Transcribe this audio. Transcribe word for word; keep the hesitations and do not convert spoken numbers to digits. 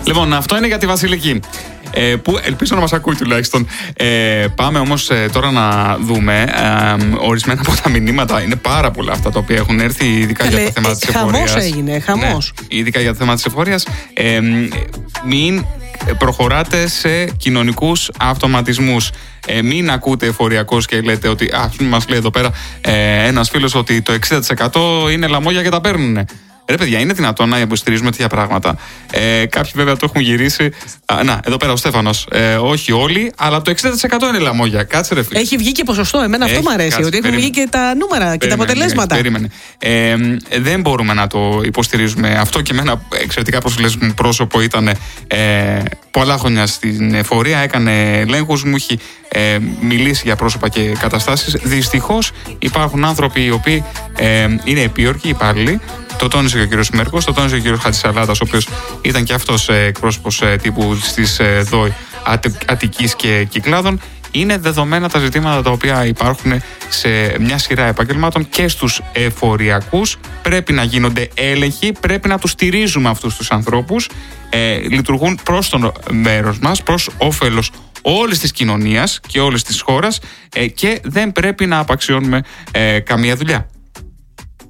Λοιπόν, αυτό είναι για τη Βασιλική. Ε, που ελπίζω να μας ακούει τουλάχιστον. Ε, πάμε όμως ε, τώρα να δούμε ε, ορισμένα από τα μηνύματα. Είναι πάρα πολλά αυτά τα οποία έχουν έρθει, ειδικά Καλέ, για το θέμα ε, της εφορίας. Χαμός έγινε, χαμός. Ναι, ειδικά για το θέμα της εφορίας. Ε, μην προχωράτε σε κοινωνικούς αυτοματισμούς. Ε, μην ακούτε εφοριακός και λέτε ότι, α, μας λέει εδώ πέρα ε, ένας φίλος ότι το εξήντα τοις εκατό είναι λαμόγια και τα παίρνουνε. Ρε παιδιά, είναι δυνατόν να υποστηρίζουμε τέτοια πράγματα? Ε, κάποιοι βέβαια το έχουν γυρίσει. Α, να, εδώ πέρα ο Στέφανος. Ε, όχι όλοι, αλλά το εξήντα τοις εκατό είναι λαμόγια. Κάτσε ρε φίλε. Έχει βγει και ποσοστό. Εμένα αυτό μου αρέσει. Κάτσε, ότι έχουν βγει και τα νούμερα περίμενε, και τα αποτελέσματα. Περίμενε. Ε, δεν μπορούμε να το υποστηρίζουμε. Αυτό και εμένα εξαιρετικά προσφυλές μου πρόσωπο ήταν ε, πολλά χρόνια στην εφορία. Έκανε ελέγχους, μου έχει ε, μιλήσει για πρόσωπα και καταστάσεις. Δυστυχώς υπάρχουν άνθρωποι οι οποίοι ε, είναι επίορκοι, υπάλληλοι. Το τόνισε και ο κύριος Μέρκος, το τόνισε και ο κύριος Χατζησαλάτας, ο οποίος ήταν και αυτός ε, εκπρόσωπος ε, τύπου στις ε, ΔΟΗ Αττικής και Κυκλάδων. Είναι δεδομένα τα ζητήματα τα οποία υπάρχουν σε μια σειρά επαγγελμάτων και στους εφοριακούς. Πρέπει να γίνονται έλεγχοι, πρέπει να τους στηρίζουμε αυτούς τους ανθρώπους. Ε, λειτουργούν προς το μέρος μας, προς όφελος όλης της κοινωνίας και όλης της χώρας ε, και δεν πρέπει να απαξιώνουμε ε, καμία δουλειά.